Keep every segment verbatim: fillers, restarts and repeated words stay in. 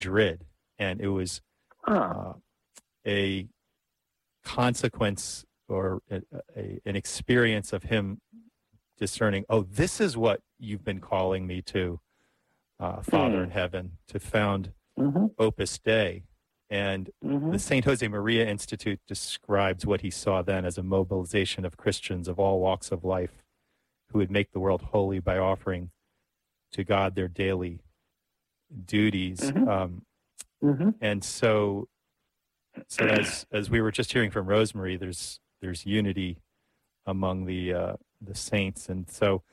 Madrid, and it was uh, a consequence or a, a, an experience of him discerning, oh, this is what you've been calling me to, uh, Father mm. in heaven, to found mm-hmm. Opus Dei. And mm-hmm. the Saint Jose Maria Institute describes what he saw then as a mobilization of Christians of all walks of life who would make the world holy by offering to God their daily duties. Mm-hmm. Um, mm-hmm. and so, so as as we were just hearing from Rosemary, there's there's unity among the uh, the saints, and so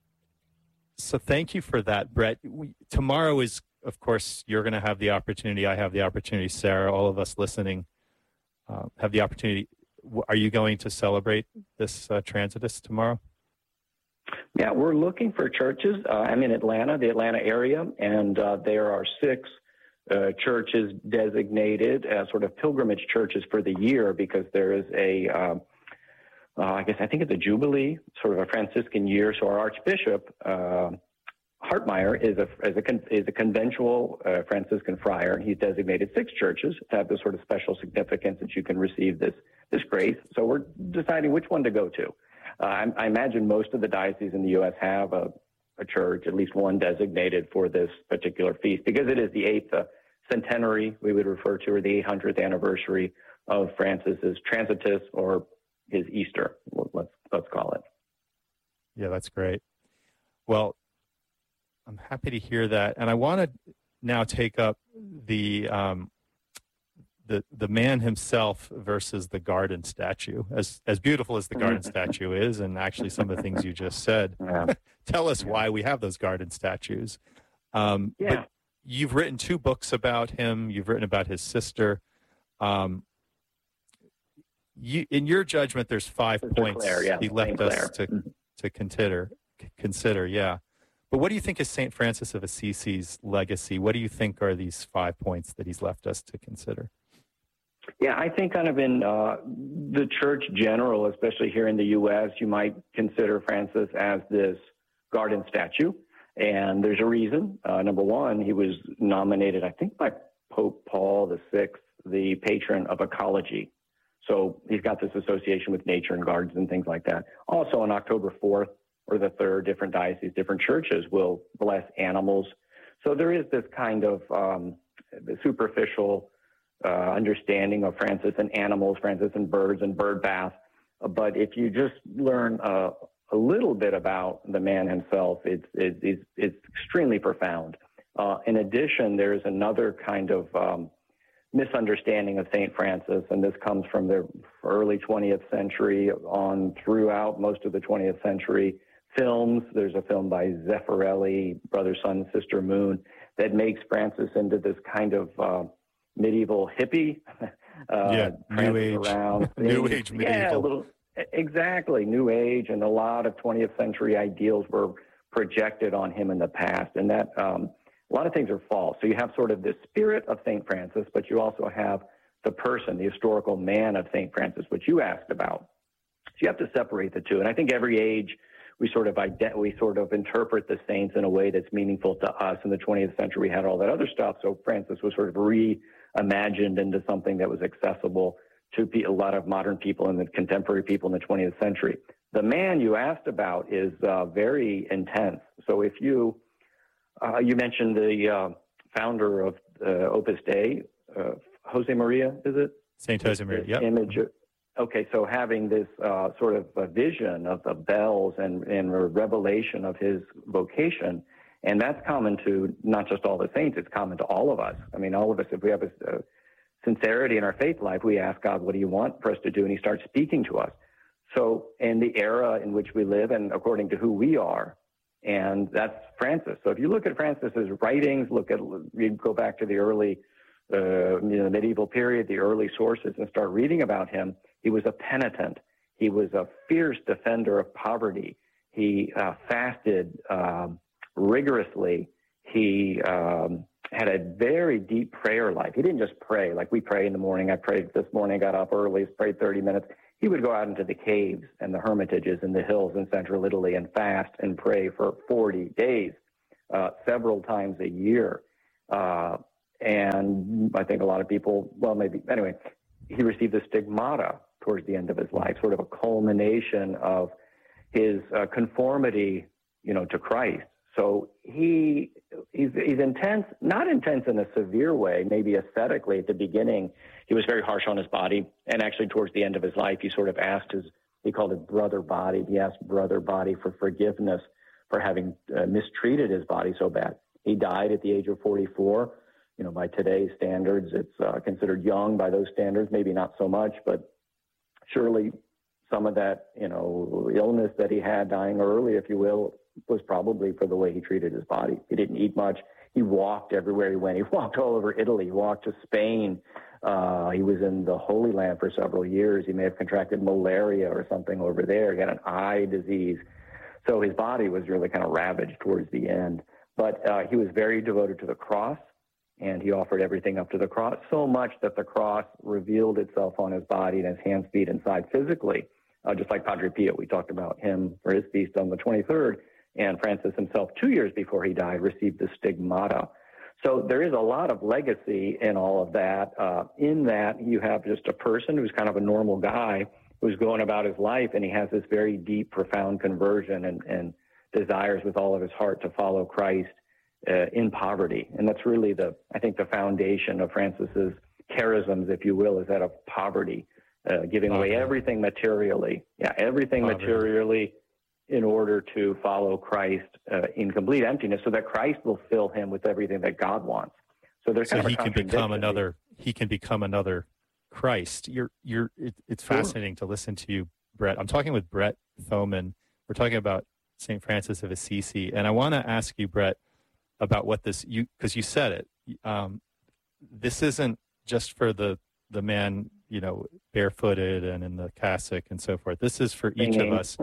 so thank you for that, Brett. We, tomorrow is, of course, you're going to have the opportunity. I have the opportunity. Sarah, all of us listening uh, have the opportunity. Are you going to celebrate this uh, Transitus tomorrow? Yeah, we're looking for churches. Uh, I'm in Atlanta, the Atlanta area, and uh, there are six uh, churches designated as sort of pilgrimage churches for the year because there is a, uh, uh, I guess I think it's a Jubilee, sort of a Franciscan year. So our Archbishop, uh, Hartmeyer, is a, is a, con- is a conventual uh, Franciscan friar. He's designated six churches to have this sort of special significance that you can receive this, this grace. So we're deciding which one to go to. Uh, I, I imagine most of the dioceses in the U S have a, a church, at least one designated for this particular feast, because it is the eighth uh, centenary, we would refer to, or the eight hundredth anniversary of Francis's Transitus, or his Easter, let's, let's call it. Yeah, that's great. Well, I'm happy to hear that. And I want to now take up the um, the the man himself versus the garden statue. As as beautiful as the garden statue is, and actually some of the things you just said, yeah. tell us yeah. why we have those garden statues. Um, yeah. But you've written two books about him. You've written about his sister. Um, you, in your judgment, there's five Sister points Claire, yeah. he left Saint us Claire. to Mm-hmm. to consider. Consider, yeah. But what do you think is Saint Francis of Assisi's legacy? What do you think are these five points that he's left us to consider? Yeah, I think kind of in uh, the church general, especially here in the U S, you might consider Francis as this garden statue. And there's a reason. Uh, number one, he was nominated, I think, by Pope Paul the Sixth, the patron of ecology. So he's got this association with nature and gardens and things like that. Also on October fourth or the third, different dioceses, different churches will bless animals. So there is this kind of um, superficial uh, understanding of Francis and animals, Francis and birds and bird baths. But if you just learn uh, a little bit about the man himself, it's, it's, it's extremely profound. Uh, in addition, there's another kind of um, misunderstanding of Saint Francis, and this comes from the early twentieth century on throughout most of the twentieth century films. There's a film by Zeffirelli, Brother, Sun, Sister, Moon, that makes Francis into this kind of uh, medieval hippie. Uh, yeah, New Age. Around New Age medieval. Yeah, a little, exactly, New Age, and a lot of twentieth century ideals were projected on him in the past, and that um, a lot of things are false. So you have sort of the spirit of Saint Francis, but you also have the person, the historical man of Saint Francis, which you asked about. So you have to separate the two. And I think every age we sort of ident- we sort of interpret the saints in a way that's meaningful to us. In the twentieth century, we had all that other stuff. So Francis was sort of reimagined into something that was accessible to a lot of modern people and the contemporary people in the twentieth century. The man you asked about is uh, very intense. So if you Uh, you mentioned the uh, founder of uh, Opus Dei, uh, Jose Maria, is it? Saint Jose Maria, yeah. Image. Okay, so having this uh, sort of a vision of the bells and, and a revelation of his vocation, and that's common to not just all the saints, it's common to all of us. I mean, all of us, if we have a, a sincerity in our faith life, we ask God, what do you want for us to do? And he starts speaking to us. So in the era in which we live and according to who we are, and that's Francis. So if you look at Francis's writings, look at, you go back to the early, uh, you know, the medieval period, the early sources, and start reading about him. He was a penitent. He was a fierce defender of poverty. He uh, fasted um, rigorously. He um, had a very deep prayer life. He didn't just pray like we pray in the morning. I prayed this morning, got up early, prayed thirty minutes. He would go out into the caves and the hermitages in the hills in central Italy and fast and pray for forty days, uh, several times a year. Uh, and I think a lot of people, well, maybe, anyway, he received the stigmata towards the end of his life, sort of a culmination of his uh, conformity, you know, to Christ. So he he's, he's intense, not intense in a severe way, maybe aesthetically at the beginning. He was very harsh on his body. And actually towards the end of his life, he sort of asked his, he called it brother body. He asked brother body for forgiveness for having uh, mistreated his body so bad. He died at the age of forty-four. You know, by today's standards, it's uh, considered young by those standards, maybe not so much, but surely some of that, you know, illness that he had dying early, if you will, was probably for the way he treated his body. He didn't eat much. He walked everywhere he went. He walked all over Italy. He walked to Spain. Uh, he was in the Holy Land for several years. He may have contracted malaria or something over there. He had an eye disease. So his body was really kind of ravaged towards the end. But uh, he was very devoted to the cross, and he offered everything up to the cross, so much that the cross revealed itself on his body and his hands, feet, and side physically, uh, just like Padre Pio. We talked about him for his feast on the twenty-third, and Francis himself, two years before he died, received the stigmata. So there is a lot of legacy in all of that, uh, in that you have just a person who's kind of a normal guy who's going about his life, and he has this very deep, profound conversion and, and desires with all of his heart to follow Christ uh, in poverty. And that's really the, I think, the foundation of Francis's charisms, if you will, is that of poverty, uh, giving poverty. away everything materially. Yeah, everything poverty. materially in order to follow Christ uh, in complete emptiness, so that Christ will fill him with everything that God wants. So there's so kind he of a can become another. He can become another Christ. You're you're. It, it's sure. fascinating to listen to you, Brett. I'm talking with Brett Thoman. We're talking about Saint Francis of Assisi, and I want to ask you, Brett, about what this you because you said it. Um, this isn't just for the the man, you know, barefooted and in the cassock and so forth. This is for each of us.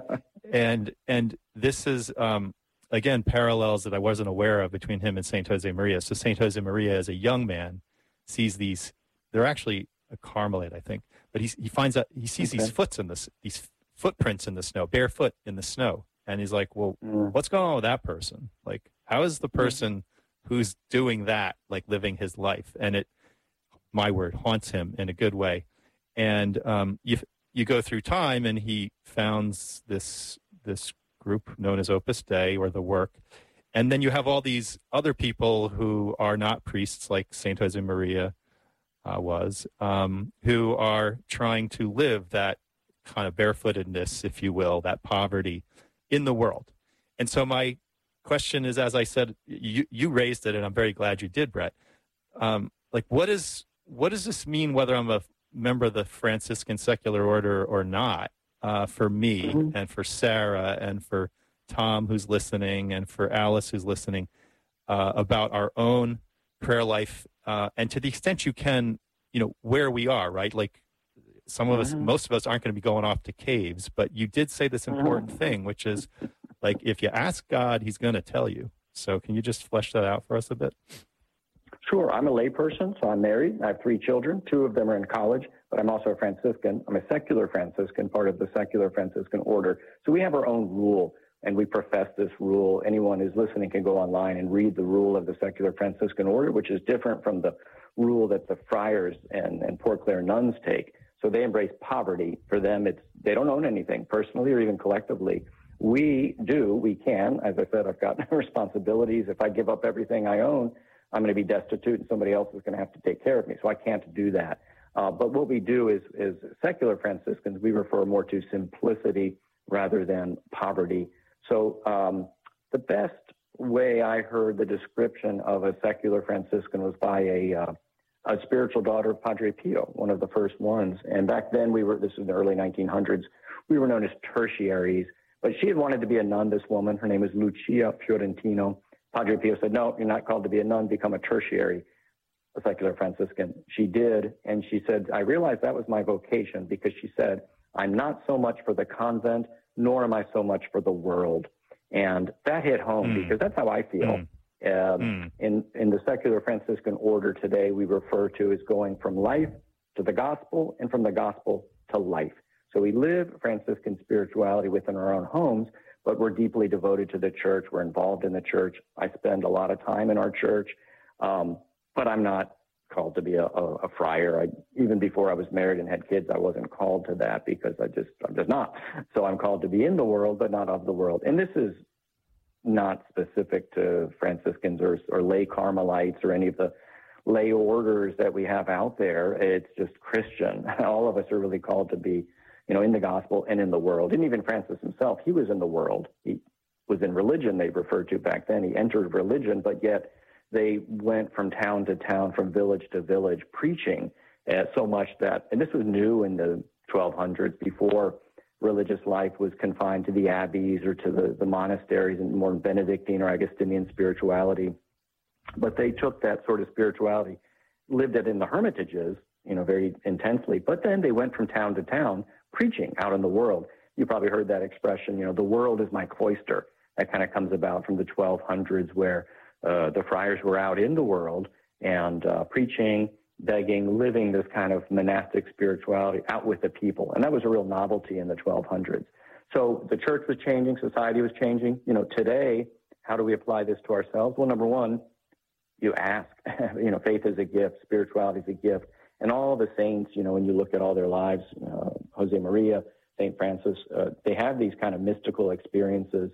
And and this is, um, again, parallels that I wasn't aware of between him and Saint Josemaria. So Saint Josemaria, as a young man, sees these, they're actually a Carmelite, I think, but he, he finds out, he sees okay. these foots in this, these footprints in the snow, barefoot in the snow. And he's like, well, mm. what's going on with that person? Like, how is the person mm. who's doing that, like, living his life? And it, my word, haunts him in a good way. And um, you you go through time, and he founds this this group known as Opus Dei, or the work. And then you have all these other people who are not priests, like Saint Josemaria uh, was, um, who are trying to live that kind of barefootedness, if you will, that poverty in the world. And so my question is, as I said, you, you raised it, and I'm very glad you did, Brett. Um, like, what is what does this mean, whether I'm a member of the Franciscan secular order or not, uh, for me mm-hmm. and for Sarah and for Tom, who's listening, and for Alice, who's listening, uh, about our own prayer life, uh, and to the extent you can, you know, where we are, right? Like, some of mm-hmm. us, most of us aren't going to be going off to caves, but you did say this important mm-hmm. thing, which is, like, if you ask God, he's going to tell you. So can you just flesh that out for us a bit? Sure. I'm a layperson, so I'm married. I have three children. Two of them are in college, but I'm also a Franciscan. I'm a secular Franciscan, part of the secular Franciscan order. So we have our own rule, and we profess this rule. Anyone who's listening can go online and read the rule of the secular Franciscan order, which is different from the rule that the friars and, and Port Clare nuns take. So they embrace poverty. For them, it's they don't own anything personally or even collectively. We do. We can. As I said, I've got responsibilities. If I give up everything I own, I'm going to be destitute, and somebody else is going to have to take care of me. So I can't do that. Uh, but what we do is, is secular Franciscans, we refer more to simplicity rather than poverty. So um, the best way I heard the description of a secular Franciscan was by a, uh, a spiritual daughter of Padre Pio, one of the first ones. And back then we were, this is in the early nineteen hundreds, we were known as tertiaries. But she had wanted to be a nun, this woman. Her name is Lucia Fiorentino. Padre Pio said, no, you're not called to be a nun, become a tertiary, a secular Franciscan. She did, and she said, I realized that was my vocation, because she said, I'm not so much for the convent, nor am I so much for the world. And that hit home, mm. because that's how I feel. Mm. Um, mm. In, in the secular Franciscan order today, we refer to as going from life to the gospel, and from the gospel to life. So we live Franciscan spirituality within our own homes, but we're deeply devoted to the church. We're involved in the church. I spend a lot of time in our church. Um, but I'm not called to be a, a, a friar. I, even before I was married and had kids, I wasn't called to that because I just, I'm just not. So I'm called to be in the world, but not of the world. And this is not specific to Franciscans or, or lay Carmelites or any of the lay orders that we have out there. It's just Christian. All of us are really called to be, you know, in the gospel and in the world. And even Francis himself, he was in the world. He was in religion, they referred to back then. He entered religion, but yet they went from town to town, from village to village, preaching uh, so much that, and this was new in the twelve hundreds, before religious life was confined to the abbeys or to the, the monasteries and more Benedictine or Augustinian spirituality. But they took that sort of spirituality, lived it in the hermitages, you know, very intensely, but then they went from town to town preaching out in the world. You probably heard that expression, you know, the world is my cloister. That kind of comes about from the twelve hundreds, where uh, the friars were out in the world and uh, preaching, begging, living this kind of monastic spirituality out with the people. And that was a real novelty in the twelve hundreds. So the church was changing, society was changing. You know, today, how do we apply this to ourselves? Well, number one, you ask. You know, faith is a gift, spirituality is a gift. And all the saints, you know, when you look at all their lives, uh, Jose Maria, Saint Francis, uh, they have these kind of mystical experiences.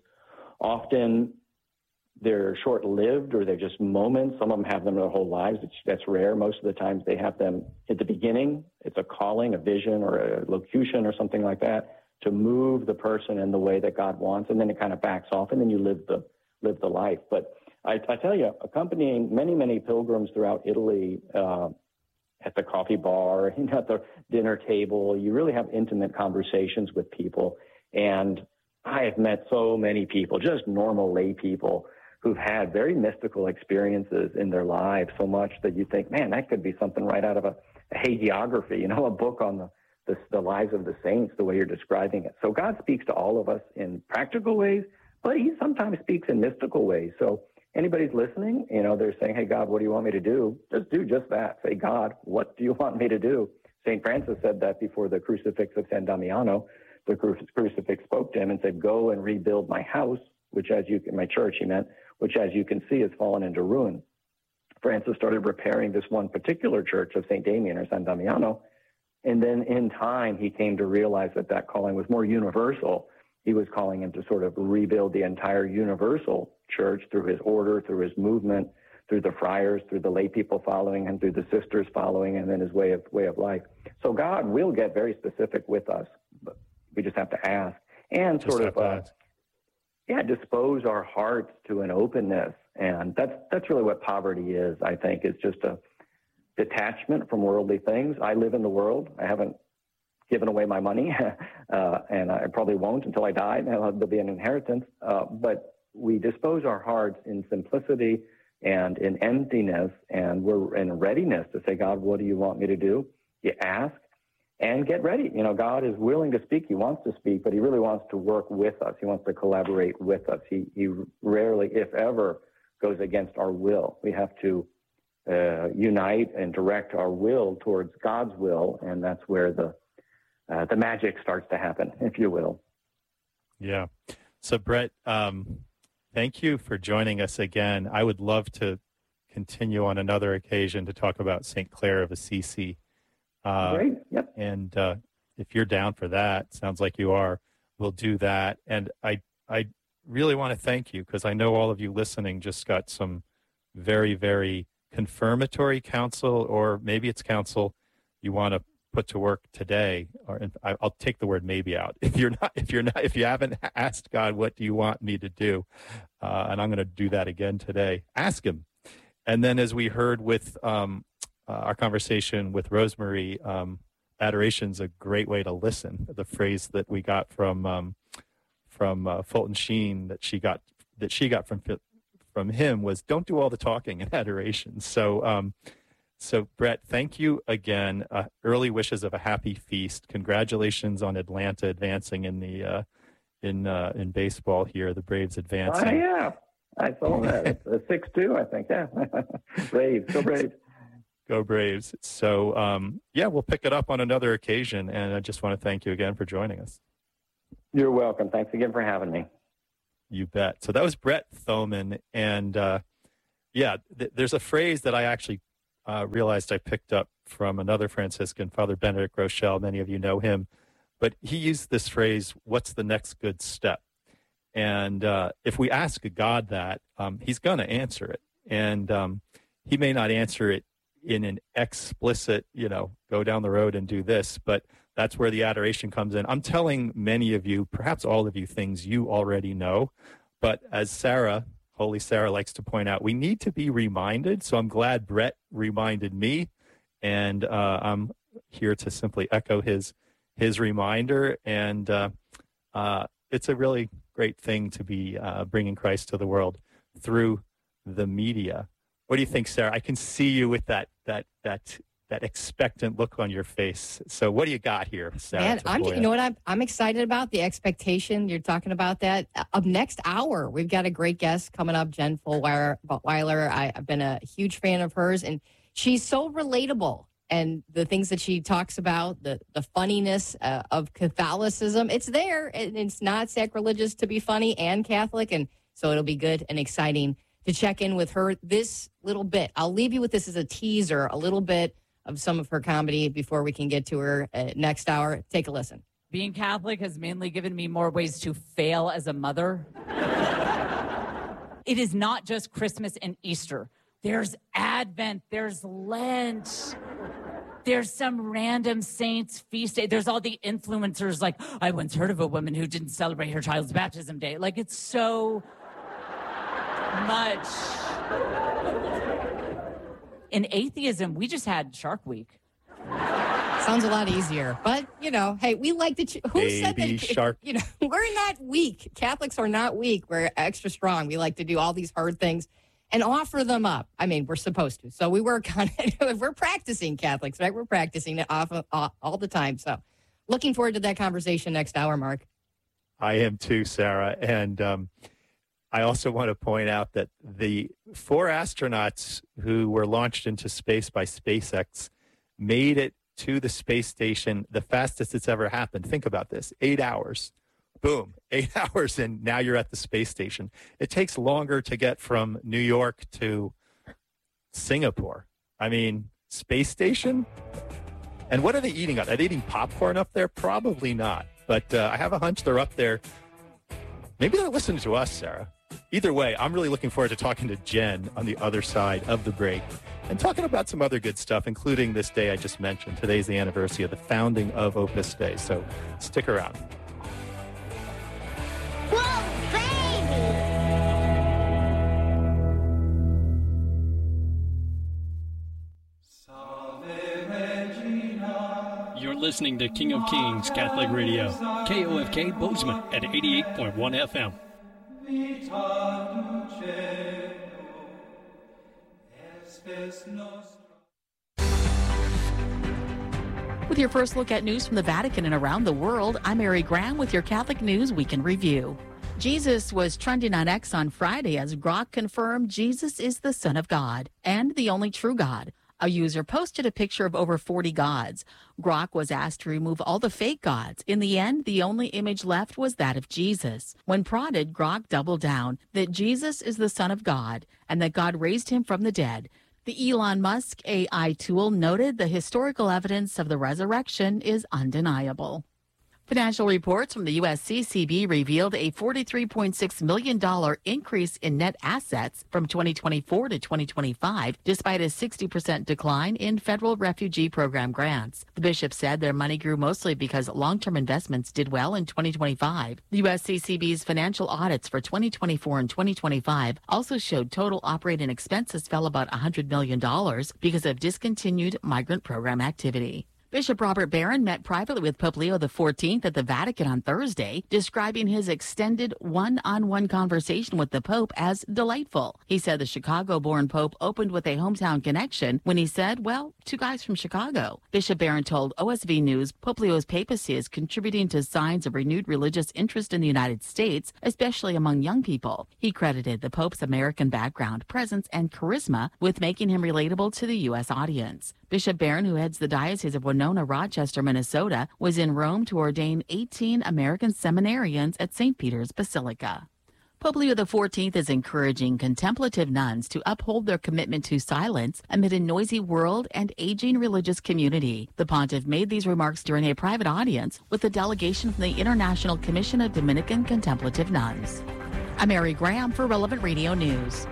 Often they're short-lived, or they're just moments. Some of them have them their whole lives. It's, that's rare. Most of the times they have them at the beginning. It's a calling, a vision, or a locution or something like that to move the person in the way that God wants, and then it kind of backs off, and then you live the live the life. But I, I tell you, accompanying many, many pilgrims throughout Italy, uh, at the coffee bar, you know, at the dinner table, you really have intimate conversations with people. And I have met so many people, just normal lay people, who've had very mystical experiences in their lives, so much that you think, man, that could be something right out of a, a hagiography, you know, a book on the, the, the lives of the saints, the way you're describing it. So God speaks to all of us in practical ways, but he sometimes speaks in mystical ways. So anybody's listening, you know, they're saying, hey, God, what do you want me to do? Just do just that. Say, God, what do you want me to do? Saint Francis said that before the crucifix of San Damiano. The cru- crucifix spoke to him and said, go and rebuild my house, which as you can, my church, he meant, which as you can see has fallen into ruin. Francis started repairing this one particular church of Saint Damian or San Damiano. And then in time, he came to realize that that calling was more universal. He was calling him to sort of rebuild the entire universal church through his order, through his movement, through the friars, through the lay people following him, through the sisters following, and then his way of way of life. So God will get very specific with us, but we just have to ask and just sort of, uh, yeah, dispose our hearts to an openness. And that's that's really what poverty is, I think. It's just a detachment from worldly things. I live in the world. I haven't given away my money, uh, and I probably won't until I die. There'll be an inheritance. Uh, but we dispose our hearts in simplicity and in emptiness, and we're in readiness to say, God, what do you want me to do? You ask and get ready. You know, God is willing to speak. He wants to speak, but he really wants to work with us. He wants to collaborate with us. He, he rarely, if ever, goes against our will. We have to uh, unite and direct our will towards God's will, and that's where the Uh, the magic starts to happen, if you will. Yeah. So, Brett, um, thank you for joining us again. I would love to continue on another occasion to talk about Saint Clare of Assisi. Uh, Great. Yep. And uh, if you're down for that, sounds like you are, we'll do that. And I, I really want to thank you, because I know all of you listening just got some very, very confirmatory counsel, or maybe it's counsel you want to put to work today. Or I'll take the word maybe out. If you're not, if you're not, if you haven't asked God, what do you want me to do? Uh, and I'm going to do that again today. Ask him. And then, as we heard with um, uh, our conversation with Rosemary, um, adoration's a great way to listen. The phrase that we got from um, from uh, Fulton Sheen that she got that she got from from him was, "Don't do all the talking in adoration." So. Um, So, Brett, thank you again. Uh, early wishes of a happy feast. Congratulations on Atlanta advancing in the uh, in uh, in baseball here. The Braves advancing. Oh, yeah, I saw that. It's six two, I think. Yeah, Braves, go Braves. Go Braves. So, um, yeah, we'll pick it up on another occasion. And I just want to thank you again for joining us. You're welcome. Thanks again for having me. You bet. So that was Brett Thoman, and uh, yeah, th- there's a phrase that I actually uh, realized I picked up from another Franciscan, Father Benedict Rochelle. Many of you know him. But he used this phrase, what's the next good step? And uh, if we ask God that, um, he's going to answer it. And um, he may not answer it in an explicit, you know, go down the road and do this, but that's where the adoration comes in. I'm telling many of you, perhaps all of you, things you already know. But as Sarah, Holy Sarah, likes to point out, we need to be reminded. So I'm glad Brett reminded me. And uh, I'm here to simply echo his his reminder. And uh, uh, it's a really great thing to be uh, bringing Christ to the world through the media. What do you think, Sarah? I can see you with that that that that expectant look on your face. So what do you got here, Sarah? Man, I'm, you know what I'm, I'm excited about? The expectation. You're talking about that. Up next hour, we've got a great guest coming up, Jen Fulwiler. I, I've been a huge fan of hers, and she's so relatable. And the things that she talks about, the, the funniness uh, of Catholicism, it's there. And it's not sacrilegious to be funny and Catholic. And so it'll be good and exciting to check in with her this little bit. I'll leave you with this as a teaser, a little bit of some of her comedy before we can get to her uh, next hour. Take a listen. Being Catholic has mainly given me more ways to fail as a mother. It is not just Christmas and Easter. There's Advent, there's Lent, there's some random saint's feast day. There's all the influencers like, I once heard of a woman who didn't celebrate her child's baptism day. Like, it's so much. In atheism, we just had Shark Week. Sounds a lot easier. But, you know, hey, we like to... Ch- who Baby said that? shark. You know, we're not weak. Catholics are not weak. We're extra strong. We like to do all these hard things and offer them up. I mean, we're supposed to. So we work on it. We're practicing Catholics, right? We're practicing it off, off all the time. So looking forward to that conversation next hour, Mark. I am too, Sarah. And um, I also want to point out that the four astronauts who were launched into space by SpaceX made it to the space station the fastest it's ever happened. Think about this. Eight hours. Boom. Eight hours, and now you're at the space station. It takes longer to get from New York to Singapore. I mean, space station? And what are they eating? Are they eating popcorn up there? Probably not. But uh, I have a hunch they're up there. Maybe they're listening to us, Sarah. Either way, I'm really looking forward to talking to Jen on the other side of the break and talking about some other good stuff, including this day I just mentioned. Today's the anniversary of the founding of Opus Dei, so stick around. Whoa, baby! You're listening to King of Kings Catholic Radio, K O F K Bozeman at eighty-eight point one F M. With your first look at news from the Vatican and around the world, I'm Mary Graham with your Catholic News Week in Review. Jesus was trending on X on Friday as Grok confirmed Jesus is the Son of God and the only true God. A user posted a picture of over forty gods. Grok was asked to remove all the fake gods. In the end, the only image left was that of Jesus. When prodded, Grok doubled down that Jesus is the Son of God and that God raised him from the dead. The Elon Musk A I tool noted the historical evidence of the resurrection is undeniable. Financial reports from the U S C C B revealed a forty-three point six million dollars increase in net assets from twenty twenty-four to twenty twenty-five, despite a sixty percent decline in federal refugee program grants. The bishop said their money grew mostly because long-term investments did well in twenty twenty-five. The U S C C B's financial audits for twenty twenty-four and twenty twenty-five also showed total operating expenses fell about one hundred million dollars because of discontinued migrant program activity. Bishop Robert Barron met privately with Pope Leo the fourteenth at the Vatican on Thursday, describing his extended one-on-one conversation with the Pope as delightful. He said the Chicago-born Pope opened with a hometown connection when he said, well, two guys from Chicago. Bishop Barron told O S V News Pope Leo's papacy is contributing to signs of renewed religious interest in the United States, especially among young people. He credited the Pope's American background, presence, and charisma with making him relatable to the U S audience. Bishop Barron, who heads the Diocese of Winona, Rochester, Minnesota, was in Rome to ordain eighteen American seminarians at Saint Peter's Basilica. Pope Leo the fourteenth is encouraging contemplative nuns to uphold their commitment to silence amid a noisy world and aging religious community. The pontiff made these remarks during a private audience with a delegation from the International Commission of Dominican Contemplative Nuns. I'm Mary Graham for Relevant Radio News.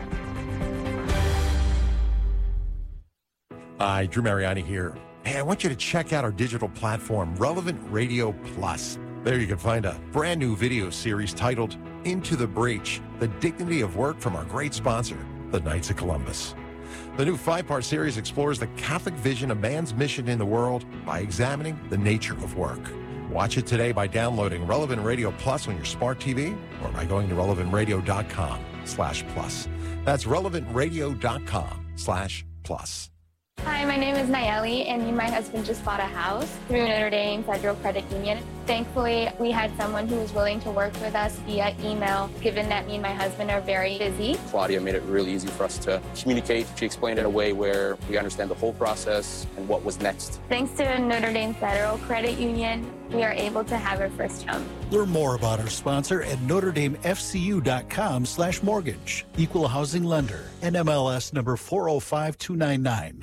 Hi, Drew Mariani here. Hey, I want you to check out our digital platform, Relevant Radio Plus. There you can find a brand new video series titled Into the Breach, the Dignity of Work from our great sponsor, the Knights of Columbus. The new five-part series explores the Catholic vision of man's mission in the world by examining the nature of work. Watch it today by downloading Relevant Radio Plus on your smart T V or by going to relevant radio dot com slash plus. That's relevant radio dot com slash plus. Hi, my name is Nayeli, and me and my husband just bought a house through Notre Dame Federal Credit Union. Thankfully, we had someone who was willing to work with us via email, given that me and my husband are very busy. Claudia made it really easy for us to communicate. She explained it in a way where we understand the whole process and what was next. Thanks to Notre Dame Federal Credit Union, we are able to have our first home. Learn more about our sponsor at notre dame f c u dot com slash mortgage. Equal housing lender. N M L S number four oh five two nine nine.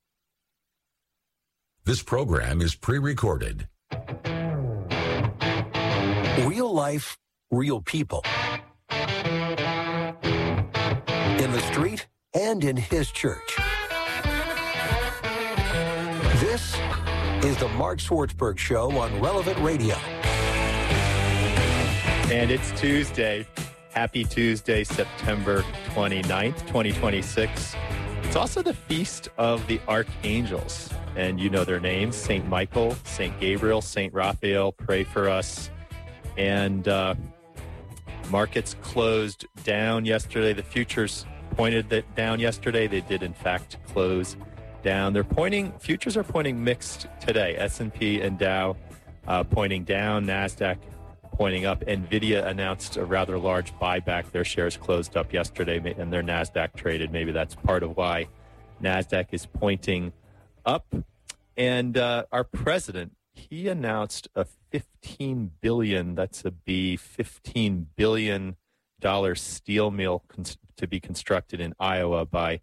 This program is pre-recorded. Real life, real people. In the street and in his church. This is the Mark Swartzberg Show on Relevant Radio. And it's Tuesday. Happy Tuesday, September twenty-ninth, twenty twenty-six. It's also the Feast of the Archangels. And you know their names, Saint Michael, Saint Gabriel, Saint Raphael, pray for us. And uh, markets closed down yesterday. The futures pointed that down yesterday. They did, in fact, close down. They're pointing, futures are pointing mixed today. S and P and Dow uh, pointing down, NASDAQ pointing up. NVIDIA announced a rather large buyback. Their shares closed up yesterday, and their NASDAQ traded. Maybe that's part of why NASDAQ is pointing up. And uh, our president, he announced a fifteen billion dollars, that's a B, fifteen billion dollars steel mill cons- to be constructed in Iowa by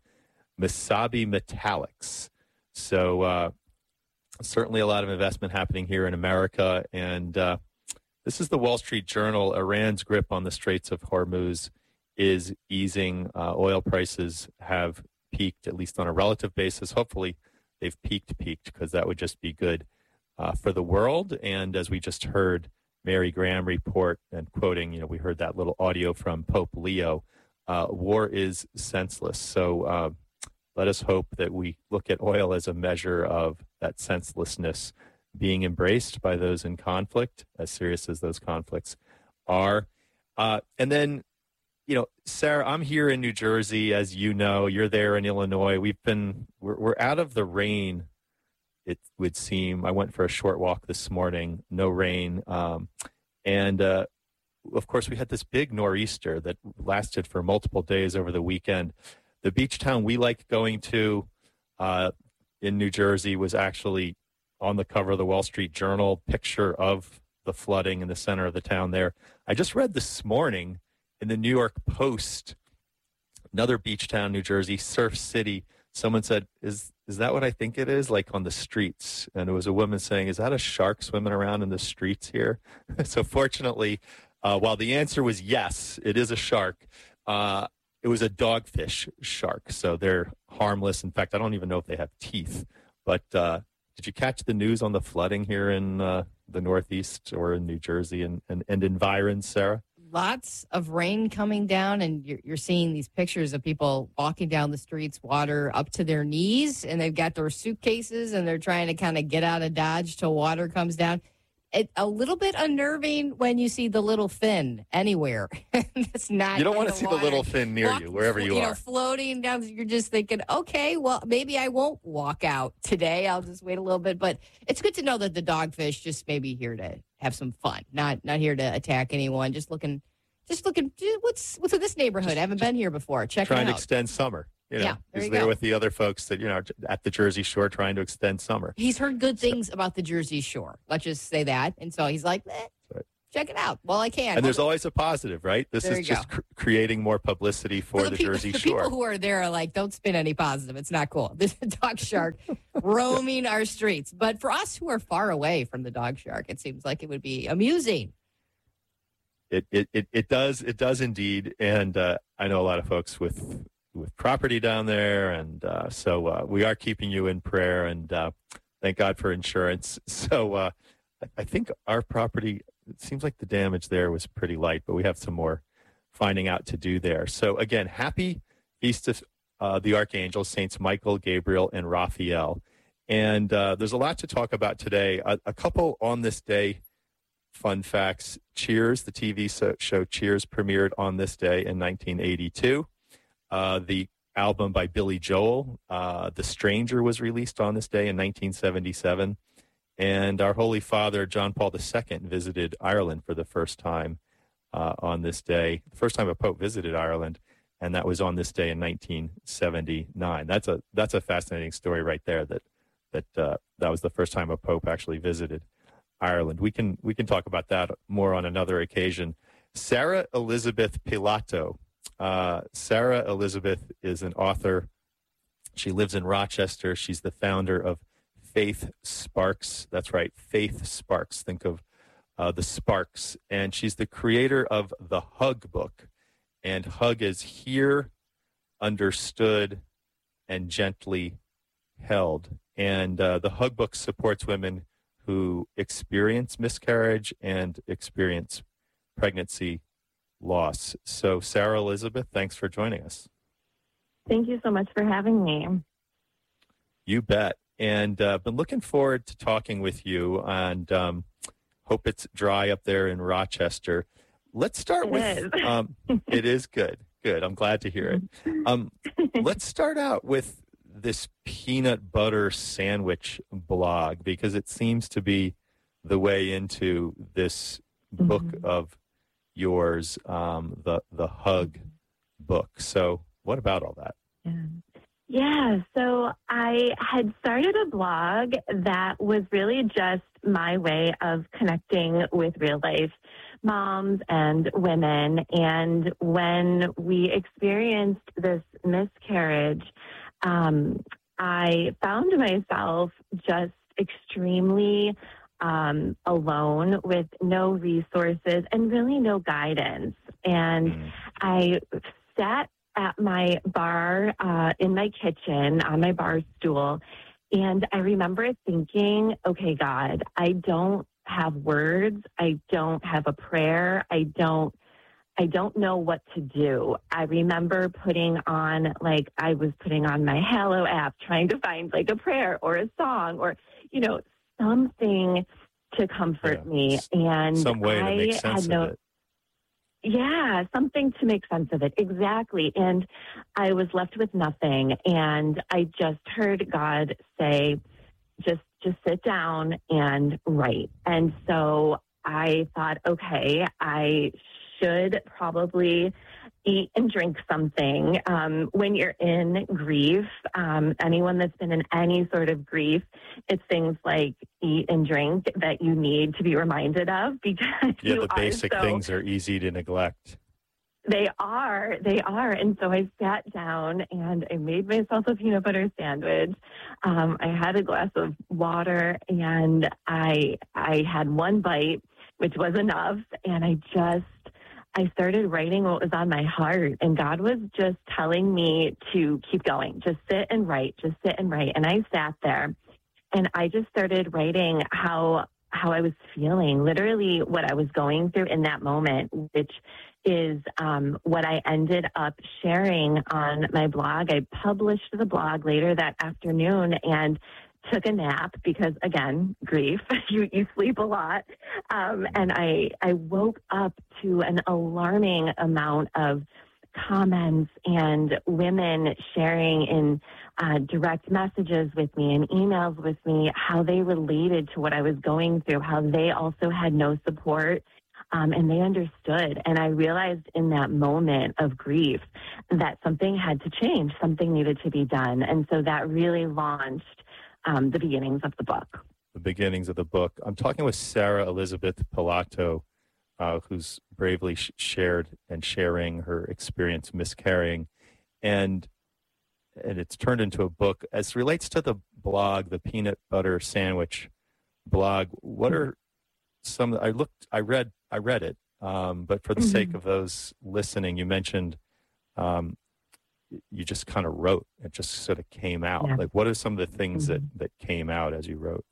Mesabi Metallics. So uh, certainly a lot of investment happening here in America. And uh, this is the Wall Street Journal. Iran's grip on the Straits of Hormuz is easing. Uh, oil prices have peaked, at least on a relative basis. Hopefully they've peaked, peaked, because that would just be good uh, for the world. And as we just heard Mary Graham report, and quoting, you know, we heard that little audio from Pope Leo, uh, war is senseless. So uh, let us hope that we look at oil as a measure of that senselessness being embraced by those in conflict, as serious as those conflicts are. Uh, and then, you know, Sarah, I'm here in New Jersey, as you know. You're there in Illinois. We've been, we're, we're out of the rain, it would seem. I went for a short walk this morning, no rain. Um, and, uh, of course, we had this big nor'easter that lasted for multiple days over the weekend. The beach town we like going to uh, in New Jersey was actually on the cover of the Wall Street Journal, picture of the flooding in the center of the town there. I just read this morning in the New York Post, another beach town, New Jersey, Surf City, someone said, is is that what I think it is? Like on the streets. And it was a woman saying, is that a shark swimming around in the streets here? So fortunately, uh, while the answer was yes, it is a shark, uh, it was a dogfish shark. So they're harmless. In fact, I don't even know if they have teeth. But uh, did you catch the news on the flooding here in uh, the Northeast or in New Jersey and, and, and environs, Sarah? Lots of rain coming down, and you're, you're seeing these pictures of people walking down the streets, water up to their knees, and they've got their suitcases, and they're trying to kind of get out of Dodge till water comes down. It, a little bit unnerving when you see the little fin anywhere. It's not. You don't want to the see water. the little fin near Walk, you, wherever you, you are. know, floating down. You're just thinking, okay, well, maybe I won't walk out today. I'll just wait a little bit. But it's good to know that the dogfish just may be here to have some fun, not not here to attack anyone. Just looking, just looking. What's what's in this neighborhood? Just, I haven't been here before. Check it out. Trying to extend summer. You know, yeah, there he's you there go. with the other folks that, you know, at the Jersey Shore trying to extend summer. He's heard good things so. about the Jersey Shore. Let's just say that. And so he's like, eh, check it out. Well, I can. And there's always a positive, right? This There is you just go. cr- creating more publicity for, For the, the, people, Jersey the Shore. people who are there are like, don't spin any positive. It's not cool. This is a dog shark roaming our streets. But for us who are far away from the dog shark, it seems like it would be amusing. It it it, it does it does indeed, and uh, I know a lot of folks with with property down there, and uh, so uh, we are keeping you in prayer, and uh, thank God for insurance. So uh, I think our property, it seems like the damage there was pretty light, but we have some more finding out to do there. So again, happy Feast of uh, the Archangels, Saints Michael, Gabriel, and Raphael. And uh, there's a lot to talk about today. A, a couple on this day fun facts. Cheers, the T V so, show Cheers, premiered on this day in nineteen eighty-two. Uh, the album by Billy Joel, uh, The Stranger, was released on this day in nineteen seventy-seven. And our Holy Father, John Paul the Second, visited Ireland for the first time uh, on this day. The first time a Pope visited Ireland, and that was on this day in nineteen seventy-nine. That's a that's a fascinating story right there, that that uh, that was the first time a Pope actually visited Ireland. We can we can talk about that more on another occasion. Sarah Elizabeth Pilato. Uh, Sarah Elizabeth is an author. She lives in Rochester. She's the founder of Faith Sparks. That's right, Faith Sparks. Think of uh, the Sparks. And she's the creator of the Hug book. And Hug is Here, Understood, and Gently Held. And uh, the Hug book supports women who experience miscarriage and experience pregnancy loss. So, Sarah Elizabeth, thanks for joining us. Thank you so much for having me. You bet. And uh, been looking forward to talking with you, and um, hope it's dry up there in Rochester. Let's start It with, is. um, it is good. Good. I'm glad to hear it. Um, let's start out with this peanut butter sandwich blog, because it seems to be the way into this book Mm-hmm. of yours, um, the the Hug book. So what about all that? Yeah. Yeah, so I had started a blog that was really just my way of connecting with real life moms and women. And when we experienced this miscarriage, um, I found myself just extremely um, alone with no resources and really no guidance. And I sat at my bar uh, in my kitchen on my bar stool, and I remember thinking, okay, God, I don't have words. I don't have a prayer. I don't I don't know what to do. I remember putting on, like, I was putting on my Hallow app, trying to find, like, a prayer or a song or, you know, something to comfort Yeah. me. And Some way to I make sense had no, of it. yeah, something to make sense of it. Exactly. And I was left with nothing. And I just heard God say, just, just sit down and write. And so I thought, okay, I should probably eat and drink something. Um, when you're in grief, um, anyone that's been in any sort of grief, it's things like eat and drink that you need to be reminded of, because Yeah, you the are basic so, things are easy to neglect. They are, they are. And so I sat down and I made myself a peanut butter sandwich. Um, I had a glass of water, and I, I had one bite, which was enough. And I just, I started writing what was on my heart, and God was just telling me to keep going, just sit and write, just sit and write. And I sat there and I just started writing how, how I was feeling, literally what I was going through in that moment, which is um, what I ended up sharing on my blog. I published the blog later that afternoon and took a nap because, again, grief, you, you sleep a lot. Um, and I, I woke up to an alarming amount of comments and women sharing in uh, direct messages with me and emails with me how they related to what I was going through, how they also had no support. Um, and they understood. And I realized in that moment of grief that something had to change, something needed to be done. And so that really launched um, the beginnings of the book. The beginnings of the book. I'm talking with Sarah Elizabeth Pilato uh, who's bravely sh- shared and sharing her experience miscarrying. And and it's turned into a book. As it relates to the blog, the Peanut Butter Sandwich blog, what are some, I looked, I read, I read it, um, but for the mm-hmm. sake of those listening, you mentioned um, you just kind of wrote, it just sort of came out. Yeah. Like, what are some of the things mm-hmm. that, that came out as you wrote?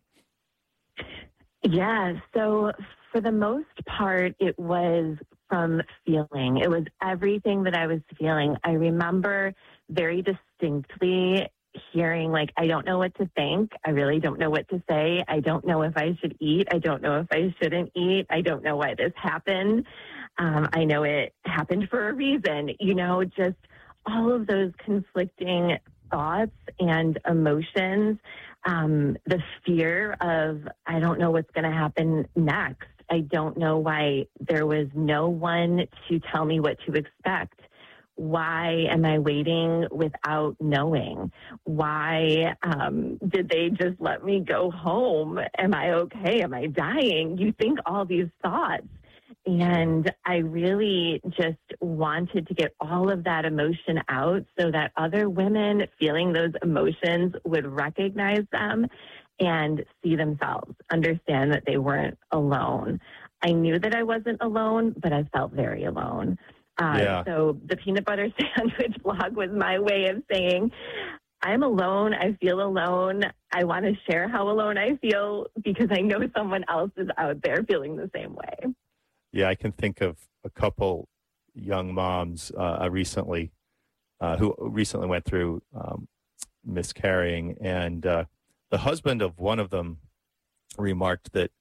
Yeah, so for the most part, it was from feeling. It was everything that I was feeling. I remember very distinctly hearing, like, I don't know what to think. I really don't know what to say. I don't know if I should eat. I don't know if I shouldn't eat. I don't know why this happened. Um, I know it happened for a reason. You know, just all of those conflicting thoughts and emotions. Um, the fear of, I don't know what's going to happen next. I don't know why there was no one to tell me what to expect. Why am I waiting without knowing? Why um, did they just let me go home? Am I okay? Am I dying? You think all these thoughts. And I really just wanted to get all of that emotion out so that other women feeling those emotions would recognize them and see themselves, understand that they weren't alone. I knew that I wasn't alone, but I felt very alone. Uh, yeah. So the Peanut Butter Sandwich blog was my way of saying, I'm alone. I feel alone. I want to share how alone I feel because I know someone else is out there feeling the same way. Yeah, I can think of a couple young moms uh, recently uh, who recently went through um, miscarrying, and uh, the husband of one of them remarked that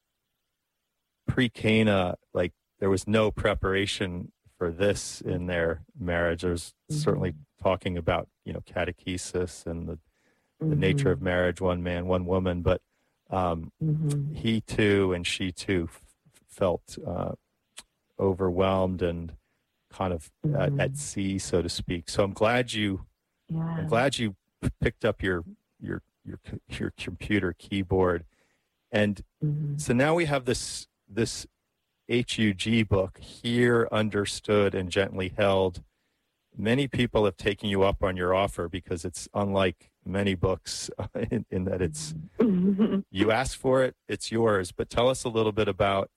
pre-Cana, like, there was no preparation for this in their marriage. There's mm-hmm. certainly talking about, you know, catechesis and the, the mm-hmm. nature of marriage, one man, one woman, but um, mm-hmm. he too and she too f- felt uh, overwhelmed and kind of mm-hmm. at, at sea, so to speak. So I'm glad you, yeah. I'm glad you picked up your your your your computer keyboard, and mm-hmm. so now we have this this H U G book, Here, Understood, and Gently Held. Many people have taken you up on your offer because it's unlike many books in, in that it's mm-hmm. you ask for it, it's yours. But tell us a little bit about